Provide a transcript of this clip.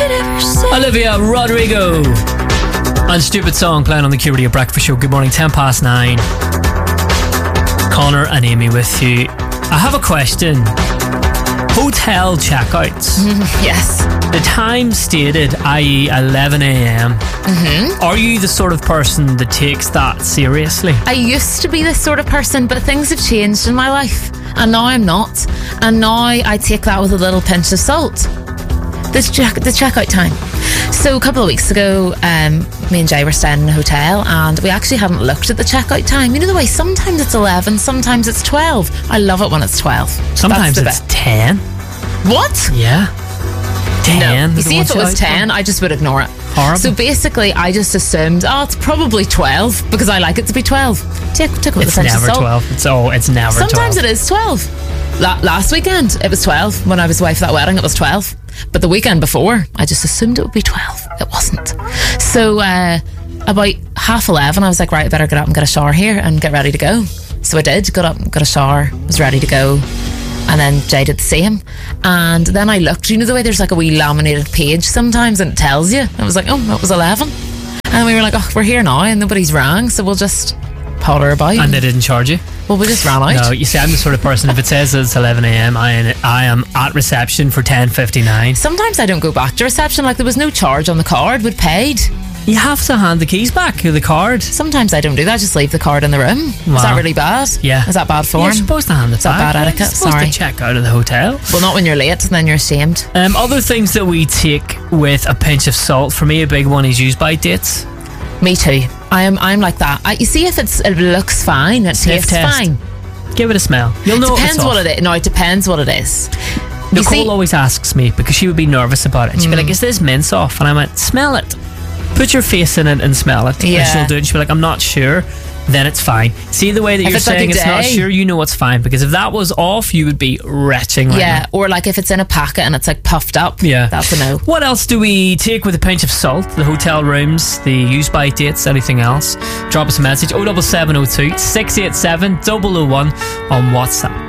Olivia Rodrigo and Stupid Song playing on the Q Radio Breakfast Show. Good morning, 9:10. Connor and Amy with you. I have a question. Hotel checkouts. Yes. The time stated, i.e. 11 a.m. Are you the sort of person that takes that seriously? I used to be this sort of person, but things have changed in my life, and now I'm not. And now I take that with a little pinch of salt. The checkout time. So a couple of weeks ago, me and Jay were staying in a hotel, and we actually hadn't looked at the checkout time. You know the way sometimes it's 11, sometimes it's 12. I love it when it's 12. Sometimes it's 10. What? Yeah. 10. No. You see, if it was 10, I just would ignore it. Horrible. So basically, I just assumed, it's probably 12 because I like it to be 12. Take it with a pinch of salt. 12. It's never 12. Sometimes it is 12. Last weekend, it was 12. When I was away for that wedding, it was 12. But the weekend before, I just assumed it would be 12. It wasn't. So about 11:30, I was like, right, I better get up and get a shower here and get ready to go. So I did, got up, got a shower, was ready to go. And then Jay did the same. And then I looked, you know the way there's like a wee laminated page sometimes and it tells you? I was like, it was 11. And we were like, we're here now and nobody's rang, so we'll just potter about. And they didn't charge you? Well, we just ran out. No, you see, I'm the sort of person, if it says it's 11 a.m, I am at reception for 10:59. Sometimes I don't go back to reception, like there was no charge on the card, we'd paid. You have to hand the keys back, or the card. Sometimes I don't do that, I just leave the card in the room. Wow. Is that really bad? Yeah. Is that bad form? You're supposed to hand it back. Is that bad etiquette? You're supposed Sorry. to check out of the hotel. Well, not when you're late, and then you're ashamed. Other things that we take with a pinch of salt, for me a big one is use-by dates. Me too. I'm like that. You see, if it looks fine, it tastes fine. Give it a smell. You'll know. Depends what it is. No, it depends what it is. Nicole always asks me, because she would be nervous about it. She'd be like, is this mince off? And I went, smell it. Put your face in it and smell it. Yeah. And she'll do it and she'll be like, I'm not sure. Then it's fine. See the way that you're saying it's not sure, you know it's fine, because if that was off, you would be retching right now. Or like if it's in a packet and it's like puffed up, that's a no. What else do we take with a pinch of salt? The hotel rooms, the use-by dates, anything else? Drop us a message, 07702 687 001 on WhatsApp.